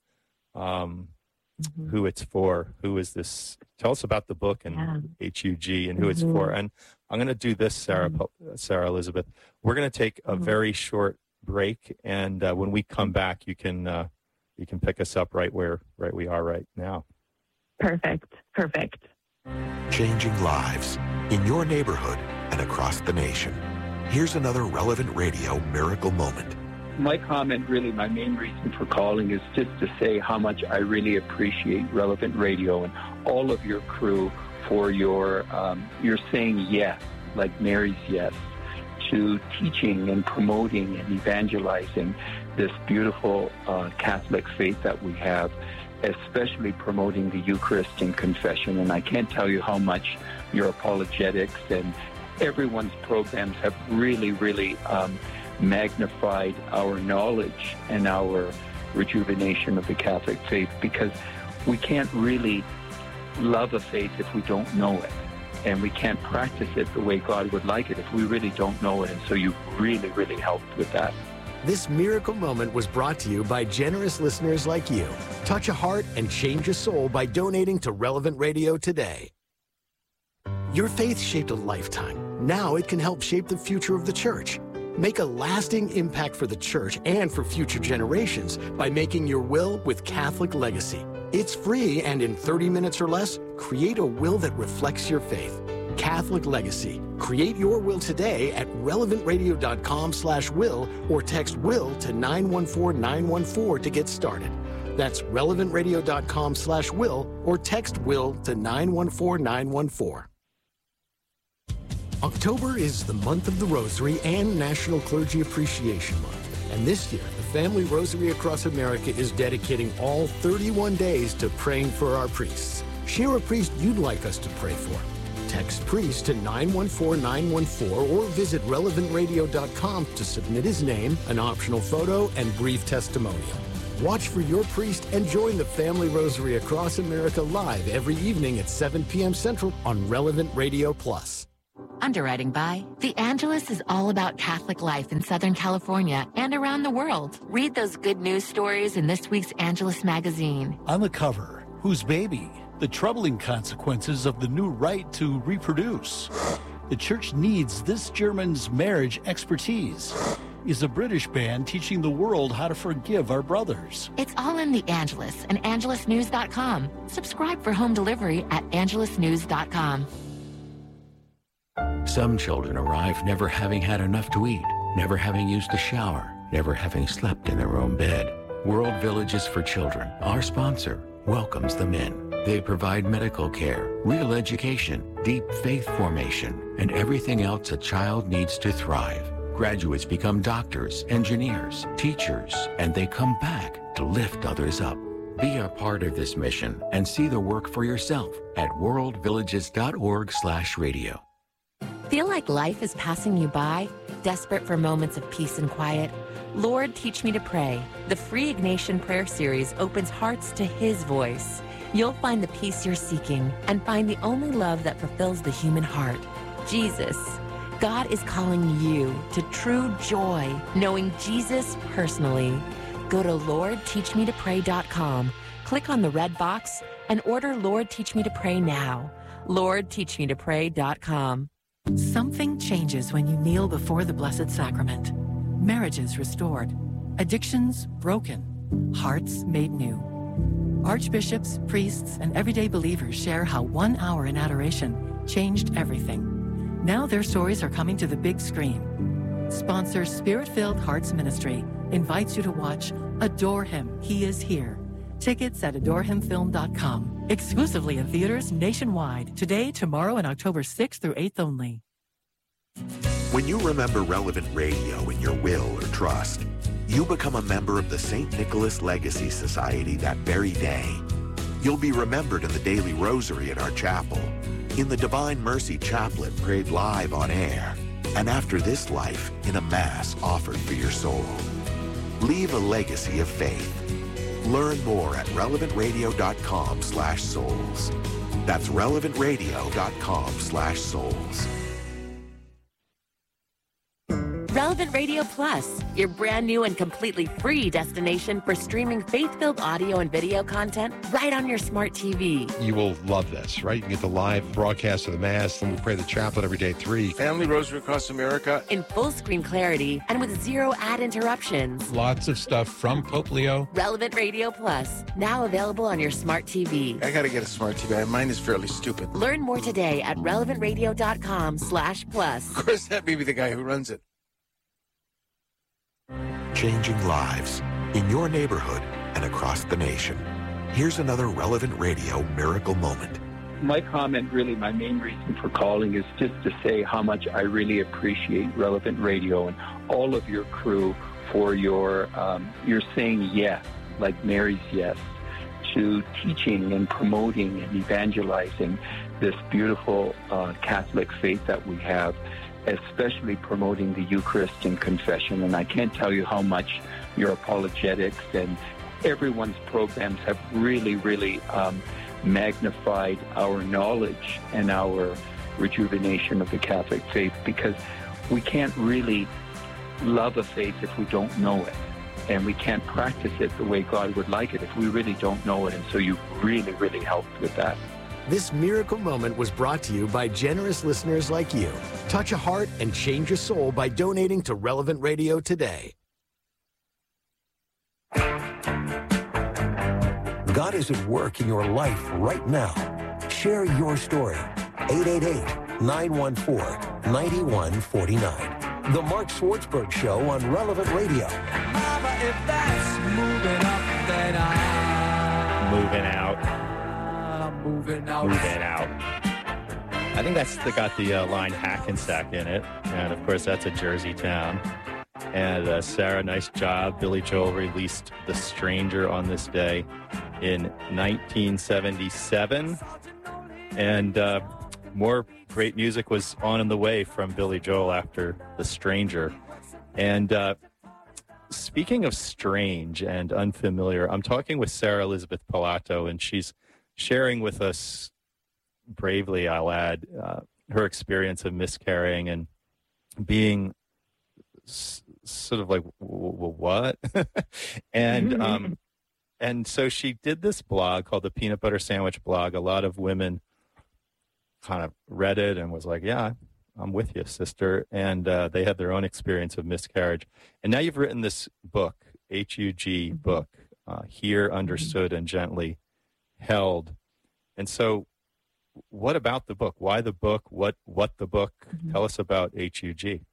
um, mm-hmm. who it's for. Who is this? Tell us about the book and yeah. H U G and who mm-hmm. it's for. And I'm going to do this, Sarah, mm-hmm. Sarah Elizabeth. We're going to take a mm-hmm. very short break, and uh, when we come back, you can uh, you can pick us up right where right we are right now. Perfect. Perfect. Changing lives in your neighborhood and across the nation. Here's another Relevant Radio miracle moment. My comment, really, my main reason for calling is just to say how much I really appreciate Relevant Radio and all of your crew for your um, your saying yes, like Mary's yes, to teaching and promoting and evangelizing this beautiful uh, Catholic faith that we have, especially promoting the Eucharist and confession. And I can't tell you how much your apologetics and everyone's programs have really, really um, magnified our knowledge and our rejuvenation of the Catholic faith, because we can't really love a faith if we don't know it. And we can't practice it the way God would like it if we really don't know it. And so you really, really helped with that. This miracle moment was brought to you by generous listeners like you. Touch a heart and change a soul by donating to Relevant Radio today. Your faith shaped a lifetime. Now it can help shape the future of the church. Make a lasting impact for the church and for future generations by making your will with Catholic Legacy. It's free, and in thirty minutes or less, create a will that reflects your faith. Catholic Legacy. Create your will today at relevantradio.com slash will or text will to nine one four nine one four to get started. That's relevantradio.com slash will or text will to nine one four nine one four. October is the month of the Rosary and National Clergy Appreciation Month. And this year, the Family Rosary across America is dedicating all thirty-one days to praying for our priests. Share a priest you'd like us to pray for. Text priest to nine one four nine one four or visit relevant radio dot com to submit his name, an optional photo, and brief testimonial. Watch for your priest and join the Family Rosary across America live every evening at seven p.m. Central on Relevant Radio Plus. Underwriting by The Angelus is all about Catholic life in Southern California and around the world. Read those good news stories in this week's Angelus magazine. On the cover, whose baby? The troubling consequences of the new right to reproduce. The church needs this German's marriage expertise. Is a British band teaching the world how to forgive our brothers? It's all in The Angelus and angelus news dot com. Subscribe for home delivery at angelus news dot com. Some children arrive never having had enough to eat, never having used a shower, never having slept in their own bed. World Villages for Children, our sponsor, welcomes them in. They provide medical care, real education, deep faith formation, and everything else a child needs to thrive. Graduates become doctors, engineers, teachers, and they come back to lift others up. Be a part of this mission and see the work for yourself at world villages dot org slash radio. Feel like life is passing you by? Desperate for moments of peace and quiet? Lord, Teach Me to Pray. The free Ignatian Prayer Series opens hearts to His voice. You'll find the peace you're seeking and find the only love that fulfills the human heart, Jesus. God is calling you to true joy, knowing Jesus personally. Go to lord teach me to pray dot com, click on the red box, and order Lord Teach Me to Pray now. lord teach me to pray dot com. Something changes when you kneel before the Blessed Sacrament. Marriages restored, addictions broken, hearts made new. Archbishops, priests, and everyday believers share how one hour in adoration changed everything. Now their stories are coming to the big screen. Sponsor Spirit-Filled Hearts Ministry invites you to watch Adore Him, He Is Here. Tickets at adore him film dot com. Exclusively in theaters nationwide. Today, tomorrow, and October sixth through eighth only. When you remember Relevant Radio in your will or trust, you become a member of the Saint Nicholas Legacy Society that very day. You'll be remembered in the daily rosary at our chapel, in the Divine Mercy Chaplet prayed live on air, and after this life, in a Mass offered for your soul. Leave a legacy of faith. Learn more at relevant radio dot com slash souls. That's relevant radio dot com slash souls. Relevant Radio Plus, your brand new and completely free destination for streaming faith-filled audio and video content right on your smart T V. You will love this, right? You get the live broadcast of the Mass, and we pray the chaplet every day at three. Family Rosary across America. In full screen clarity and with zero ad interruptions. Lots of stuff from Pope Leo. Relevant Radio Plus, now available on your smart T V. I gotta get a smart T V. Mine is fairly stupid. Learn more today at relevant radio dot com slash plus. Of course, that may be the guy who runs it. Changing lives in your neighborhood and across the nation. Here's another Relevant Radio miracle moment. My comment, really, my main reason for calling is just to say how much I really appreciate Relevant Radio and all of your crew for your, um, your saying yes, like Mary's yes, to teaching and promoting and evangelizing this beautiful uh, Catholic faith that we have, especially promoting the Eucharist and confession. And I can't tell you how much your apologetics and everyone's programs have really, really um, magnified our knowledge and our rejuvenation of the Catholic faith, because we can't really love a faith if we don't know it. And we can't practice it the way God would like it if we really don't know it. And so you really, really helped with that. This miracle moment was brought to you by generous listeners like you. Touch a heart and change a soul by donating to Relevant Radio today. God is at work in your life right now. Share your story. eight eight eight, nine one four, nine one four nine. The Mark Schwartzberg Show on Relevant Radio. Mama, if that's moving up, then I'm moving out. Moving out. Moving out. I think that's the, got the uh, line Hackensack in it. And, of course, that's a Jersey town. And, uh, Sarah, nice job. Billy Joel released The Stranger on this day in nineteen seventy-seven. And uh, more great music was on in the way from Billy Joel after The Stranger. And uh, speaking of strange and unfamiliar, I'm talking with Sarah Elizabeth Pilato, and she's sharing with us bravely, I'll add, uh, her experience of miscarrying and being s- sort of like, w- w- what? and um, and so she did this blog called the Peanut Butter Sandwich Blog. A lot of women kind of read it and was like, yeah, I'm with you, sister. And uh, they had their own experience of miscarriage. And now you've written this book, H U G book, uh, Here, Understood, and Gently Held. And so what about the book? Why the book? What what the book? Mm-hmm. Tell us about H U G.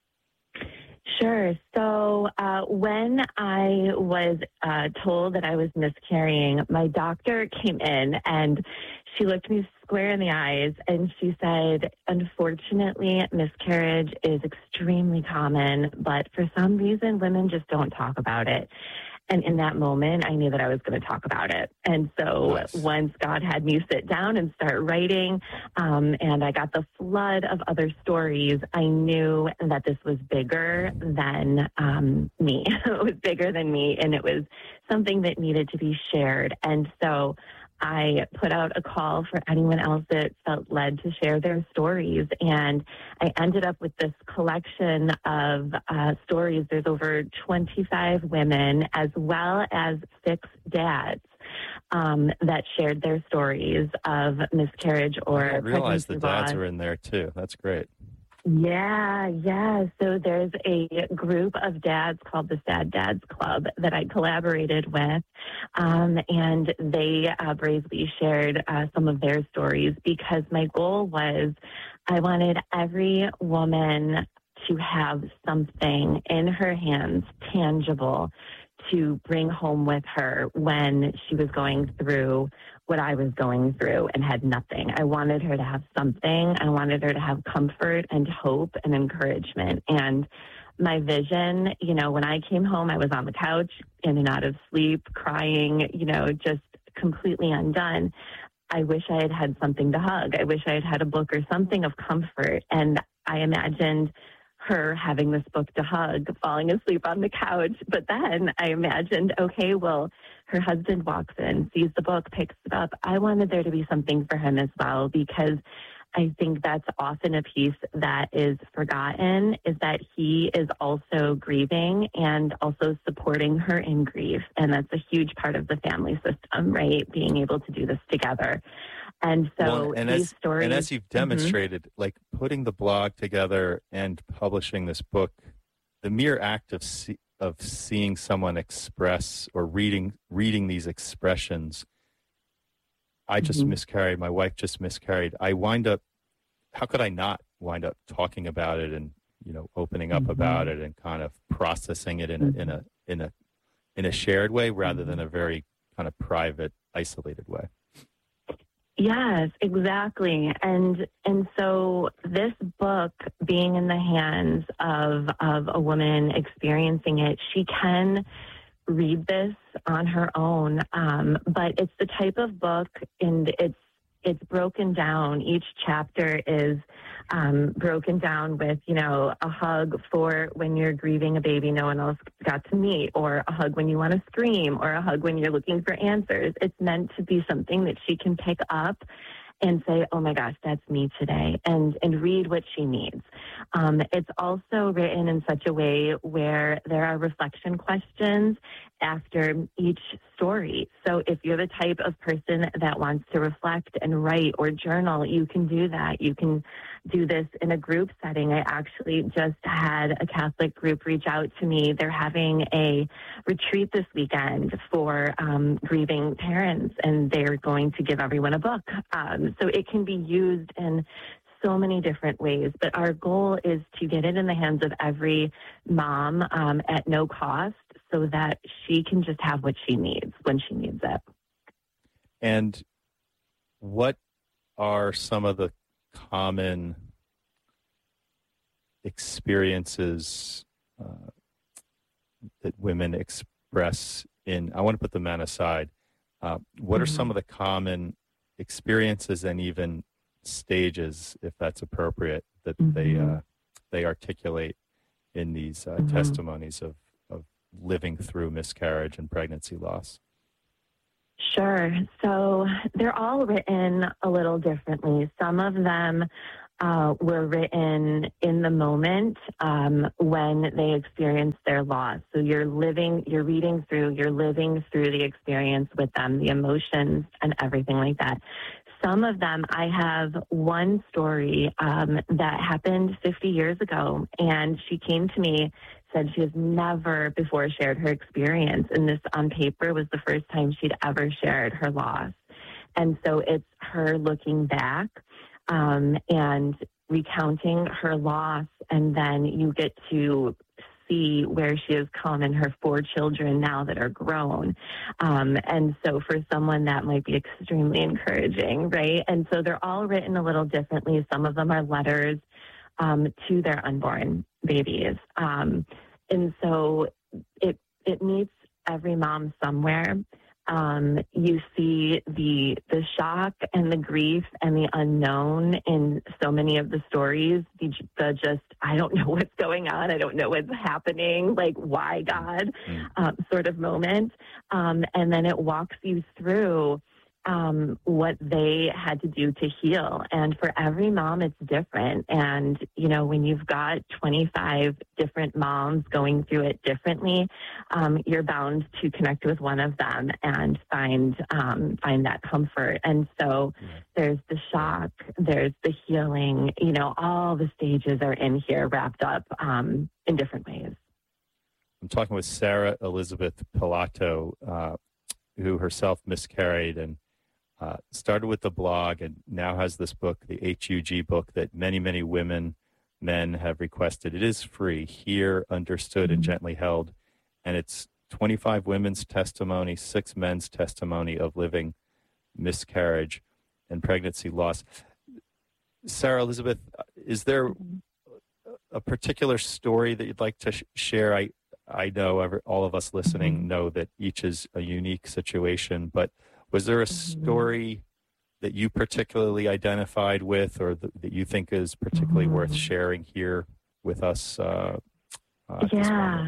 Sure. So uh, when I was uh, told that I was miscarrying, my doctor came in and she looked me square in the eyes and she said, unfortunately, miscarriage is extremely common, but for some reason, women just don't talk about it. And in that moment, I knew that I was going to talk about it. And so nice. Once God had me sit down and start writing, um, and I got the flood of other stories, I knew that this was bigger than um, me. It was bigger than me, and it was something that needed to be shared. And so I put out a call for anyone else that felt led to share their stories. And I ended up with this collection of uh, stories. There's over twenty-five women as well as six dads um, that shared their stories of miscarriage or I didn't realize the dads loss. were in there too. That's great. Yeah, yeah. So there's a group of dads called the Sad Dads Club that I collaborated with, um, and they uh, bravely shared uh, some of their stories because my goal was I wanted every woman to have something in her hands, tangible, to bring home with her when she was going through what I was going through and had nothing. I wanted her to have something. I wanted her to have comfort and hope and encouragement. And my vision, you know, when I came home, I was on the couch, in and out of sleep, crying, you know, just completely undone. I wish I had had something to hug. I wish I had had a book or something of comfort. And I imagined her having this book to hug, falling asleep on the couch. But then I imagined, okay, well, her husband walks in, sees the book, picks it up. I wanted there to be something for him as well, because I think that's often a piece that is forgotten, is that he is also grieving and also supporting her in grief. And that's a huge part of the family system, right? Being able to do this together. And so well, and these as, stories... And as you've demonstrated, mm-hmm. like putting the blog together and publishing this book, the mere act of see, of seeing someone express or reading reading these expressions, I just mm-hmm. miscarried, my wife just miscarried, I wind up, how could I not wind up talking about it and, you know, opening up mm-hmm. about it and kind of processing it in a, mm-hmm. in a, in a, in a shared way rather mm-hmm. than a very kind of private, isolated way. Yes, exactly. And and so this book being in the hands of of a woman experiencing it, she can read this on her own. Um, but it's the type of book, and it's it's broken down. Each chapter is um, broken down with, you know, a hug for when you're grieving a baby no one else got to meet, or a hug when you want to scream, or a hug when you're looking for answers. It's meant to be something that she can pick up and say, oh my gosh, that's me today, and, and read what she needs. Um, it's also written in such a way where there are reflection questions after each story. So if you're the type of person that wants to reflect and write or journal, you can do that. You can do this in a group setting. I actually just had a Catholic group reach out to me. They're having a retreat this weekend for um, grieving parents, and they're going to give everyone a book. Um, so it can be used in so many different ways, but our goal is to get it in the hands of every mom um, at no cost, so that she can just have what she needs when she needs it. And what are some of the common experiences uh, that women express in, I want to put the men aside, uh, what mm-hmm. are some of the common experiences and even stages, if that's appropriate, that mm-hmm. they uh, they articulate in these uh, mm-hmm. testimonies of, of living through miscarriage and pregnancy loss? Sure. So they're all written a little differently. Some of them uh, were written in the moment um, when they experienced their loss. So you're living, you're reading through, you're living through the experience with them, the emotions and everything like that. Some of them, I have one story um, that happened fifty years ago, and she came to me, said she has never before shared her experience, and this on paper was the first time she'd ever shared her loss. And so it's her looking back um, and recounting her loss, and then you get to see where she has come and her four children now that are grown. Um, and so for someone that might be extremely encouraging, right? And so they're all written a little differently. Some of them are letters um, to their unborn babies. Um, and so it, it meets every mom somewhere. Um, you see the the shock and the grief and the unknown in so many of the stories. The, the just, I don't know what's going on. I don't know what's happening. Like, why, God, um, sort of moment. Um, and then it walks you through um, what they had to do to heal. And for every mom, it's different. And, you know, when you've got twenty-five different moms going through it differently, um, you're bound to connect with one of them and find, um, find that comfort. And so there's the shock, there's the healing, you know, all the stages are in here wrapped up um, in different ways. I'm talking with Sarah Elizabeth Pilato, uh, who herself miscarried and Uh, started with the blog and now has this book, the H U G book, that many, many women, men have requested. It is free, Here, Understood, and Gently Held. And it's twenty-five women's testimony, six men's testimony of living miscarriage and pregnancy loss. Sarah Elizabeth, is there a particular story that you'd like to sh- share? I, I know every, all of us listening know that each is a unique situation, but was there a story that you particularly identified with or th- that you think is particularly mm-hmm. worth sharing here with us? Uh, uh, yeah.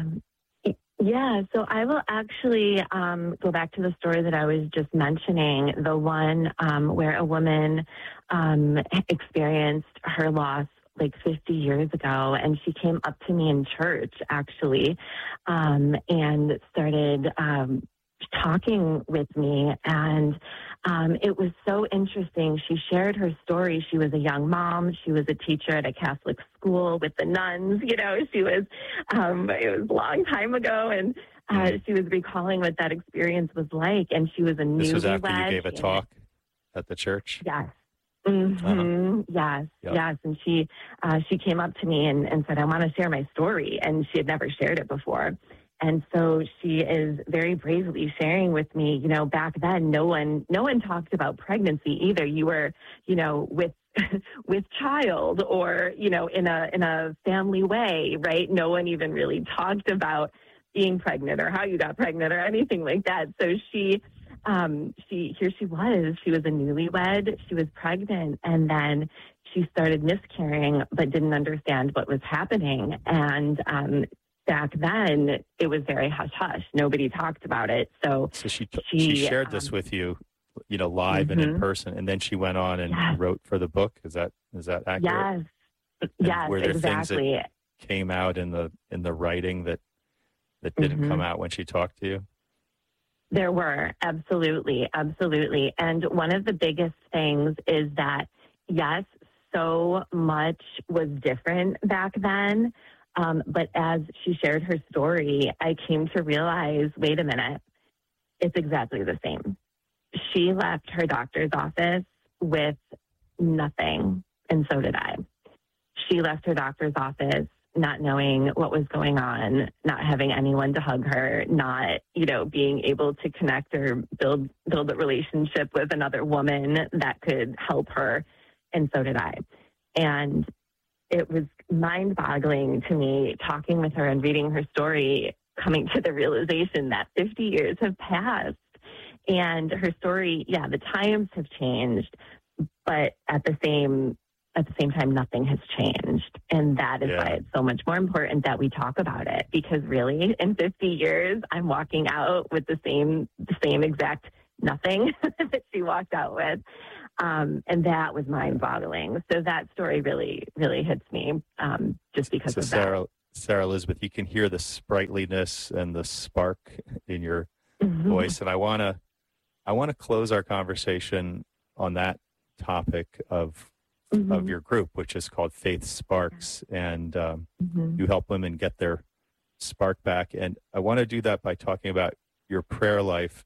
Yeah. So I will actually um, go back to the story that I was just mentioning, the one um, where a woman um, experienced her loss like fifty years ago, and she came up to me in church, actually, um, and started um, talking with me, and um, it was so interesting. She shared her story. She was a young mom. She was a teacher at a Catholic school with the nuns. You know, she was, um, it was a long time ago, and uh, she was recalling what that experience was like, and she was a newlywed. This was after you gave a talk at the church? Yes. Mm-hmm. Uh-huh. Yes, yep. yes. And she uh, she came up to me and, and said, I want to share my story. And she had never shared it before. And so she is very bravely sharing with me, you know, back then, no one no one talked about pregnancy either. You were, you know, with with child or, you know, in a in a family way, right? No one even really talked about being pregnant or how you got pregnant or anything like that. So she Um, she, here she was, she was a newlywed, she was pregnant, and then she started miscarrying, but didn't understand what was happening. And, um, back then it was very hush hush. Nobody talked about it. So, so she, she, she shared um, this with you, you know, live mm-hmm. and in person. And then she went on and yes. wrote for the book. Is that, is that accurate? Yes. And yes, were there exactly. things that came out in the, in the writing that, that didn't mm-hmm. come out when she talked to you? There were, absolutely, absolutely. And one of the biggest things is that, yes, so much was different back then. Um, but as she shared her story, I came to realize, wait a minute, it's exactly the same. She left her doctor's office with nothing, and so did I. She left her doctor's office not knowing what was going on, not having anyone to hug her, not, you know, being able to connect or build build a relationship with another woman that could help her, and so did I. And it was mind-boggling to me talking with her and reading her story, coming to the realization that fifty years have passed. And her story, yeah, the times have changed, but at the same at the same time, nothing has changed. And that is Yeah. why it's so much more important that we talk about it, because really in fifty years, I'm walking out with the same, the same exact nothing that she walked out with. Um, and that was mind boggling. So that story really, really hits me um, just because So of Sarah, Sarah Elizabeth, you can hear the sprightliness and the spark in your Mhm. voice. And I want to, I want to close our conversation on that topic of, Mhm. of your group, which is called Faith Sparks. And um, Mhm. you help women get their spark back. And I want to do that by talking about your prayer life.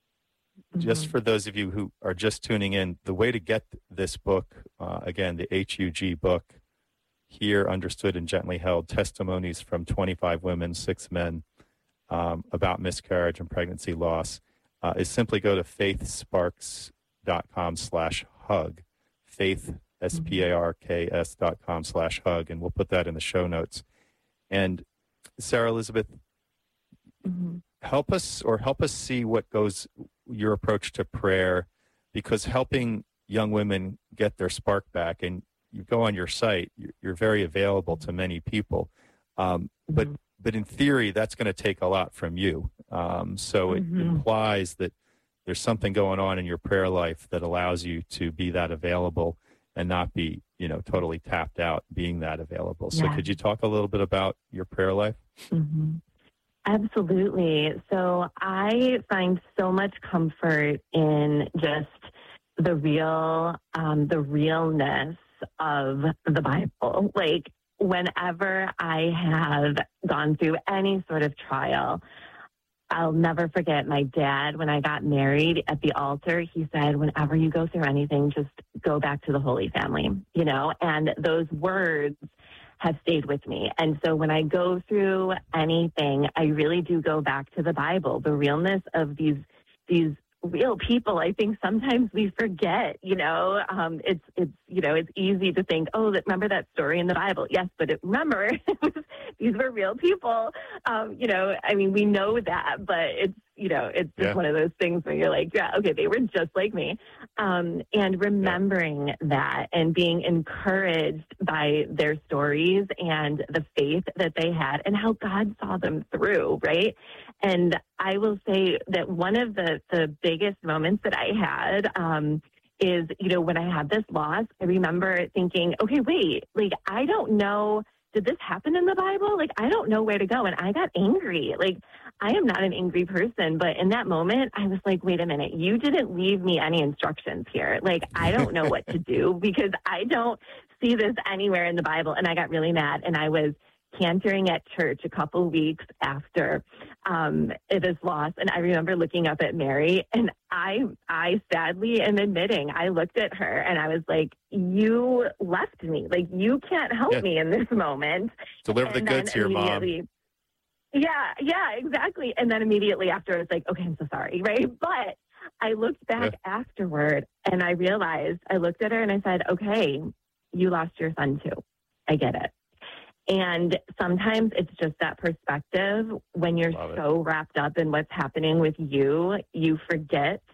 Just Mhm. for those of you who are just tuning in, the way to get this book, uh, again, the H U G book, Here, Understood and Gently Held, Testimonies from twenty-five Women, six Men, um, about miscarriage and pregnancy loss, uh, is simply go to faithsparks.com slash hug, faith, S P A R K S dot com slash hug, and we'll put that in the show notes. And Sarah Elizabeth, Mhm. help us or help us see what goes your approach to prayer, because helping young women get their spark back, and you go on your site, you're, you're very available to many people. Um, but, but in theory, that's going to take a lot from you. Um, so it Mhm. implies that there's something going on in your prayer life that allows you to be that available and not be, you know, totally tapped out being that available. So Yeah. could you talk a little bit about your prayer life? Mhm. Absolutely. So I find so much comfort in just the real, um, the realness of the Bible. Like whenever I have gone through any sort of trial, I'll never forget my dad, when I got married at the altar, he said, whenever you go through anything, just go back to the Holy Family, you know, and those words have stayed with me. And so when I go through anything, I really do go back to the Bible, the realness of these, these real people. I think sometimes we forget, you know, um, it's, it's, you know, it's easy to think, oh, that, remember that story in the Bible? Yes, but it, remember, it was, these were real people. Um, you know, I mean, we know that, but it's, you know, it's just Yeah. one of those things where you're like, yeah, okay, they were just like me. Um, and remembering yeah. that and being encouraged by their stories and the faith that they had and how God saw them through, right? And I will say that one of the, the biggest moments that I had um, is, you know, when I had this loss, I remember thinking, okay, wait, like, I don't know, did this happen in the Bible? Like, I don't know where to go. And I got angry. Like, I am not an angry person, but in that moment, I was like, wait a minute, you didn't leave me any instructions here. Like, I don't know what to do because I don't see this anywhere in the Bible. And I got really mad, and I was cantering at church a couple weeks after um, this loss. And I remember looking up at Mary, and I, I sadly am admitting, I looked at her and I was like, you left me. Like, you can't help Yeah. me in this moment. Deliver the And goods then here, Mom. immediately- Yeah, yeah, exactly. And then immediately after, I was like, okay, I'm so sorry, right? But I looked back Yeah. afterward, and I realized, I looked at her and I said, okay, you lost your son too. I get it. And sometimes it's just that perspective. When you're Love it. so wrapped up in what's happening with you, you forget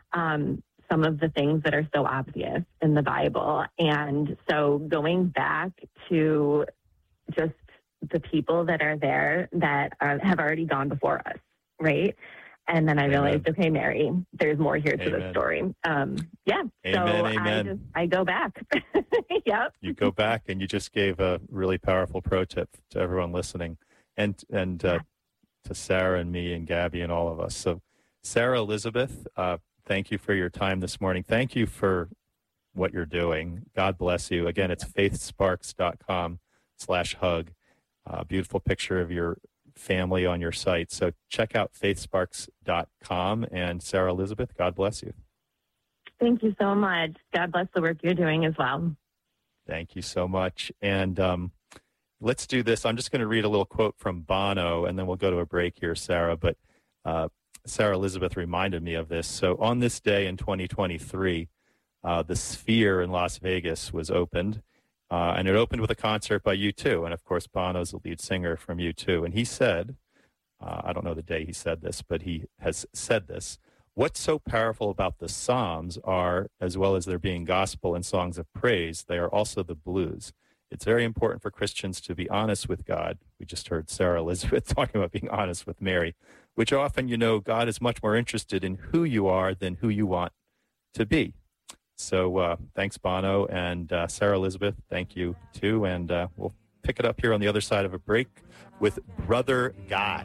um, some of the things that are so obvious in the Bible. And so going back to just the people that are there that are, have already gone before us, right? And then I realized, okay, Mary, there's more here to Amen. the story. Um, yeah, Amen, so I amen. just I go back. Yep. You go back, and you just gave a really powerful pro tip to everyone listening, and and uh, to Sarah and me and Gabby and all of us. So, Sarah Elizabeth, uh, thank you for your time this morning. Thank you for what you're doing. God bless you. Again, it's faithsparks.com slash hug. Uh, beautiful picture of your family on your site. So check out faithsparks dot com. And Sarah Elizabeth, God bless you. Thank you so much. God bless the work you're doing as well. Thank you so much. And um, let's do this. I'm just going to read a little quote from Bono, and then we'll go to a break here, Sarah. But uh, Sarah Elizabeth reminded me of this. So on this day in twenty twenty-three, uh, the Sphere in Las Vegas was opened, uh, and it opened with a concert by U two. And, of course, Bono's the lead singer from U two. And he said, uh, I don't know the day he said this, but he has said this, what's so powerful about the Psalms are, as well as there being gospel and songs of praise, they are also the blues. It's very important for Christians to be honest with God. We just heard Sarah Elizabeth talking about being honest with Mary, which often, you know, God is much more interested in who you are than who you want to be. So uh, thanks, Bono, and uh, Sarah Elizabeth, thank you, too. And uh, we'll pick it up here on the other side of a break with Brother Guy.